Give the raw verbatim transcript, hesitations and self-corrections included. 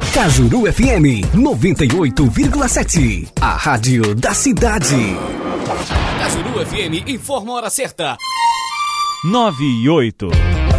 Cajuru F M noventa e oito vírgula sete, a rádio da cidade. Cajuru F M informa a hora certa. nove e oito.